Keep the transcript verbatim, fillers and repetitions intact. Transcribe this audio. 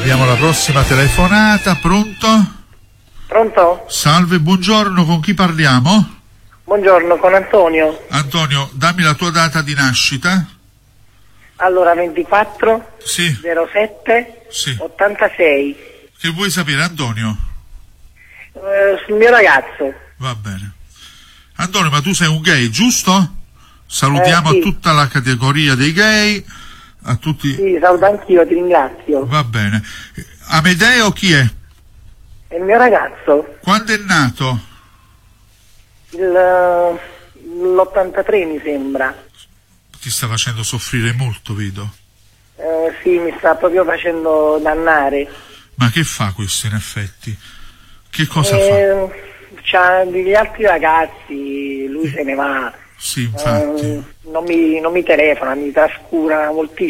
Abbiamo la prossima telefonata, pronto? Pronto? Salve, buongiorno, con chi parliamo? Buongiorno, con Antonio. Antonio, dammi la tua data di nascita. Allora, ventiquattro Sì. zero sette Sì. ottantasei. Che vuoi sapere, Antonio? Eh, sul mio ragazzo. Va bene. Antonio, ma tu sei un gay, giusto? Salutiamo Eh, sì. a tutta la categoria dei gay, a tutti... Sì, saluto anch'io, ti ringrazio. Va bene. Amedeo chi è? È il mio ragazzo. Quando è nato? Il, l'ottantatré mi sembra. Ti sta facendo soffrire molto, vedo. Eh, sì, mi sta proprio facendo dannare. Ma che fa questo in effetti? Che cosa eh, C'ha degli altri ragazzi, lui se ne va. fa? Sì, infatti. Eh, non mi, non mi telefona, mi trascura moltissimo.